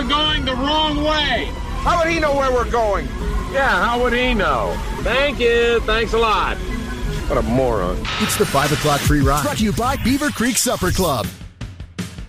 going the wrong way. How would he know where we're going? Yeah, how would he know? Thank you. Thanks a lot. What a moron. It's the 5 o'clock free ride. Brought to you by Beaver Creek Supper Club.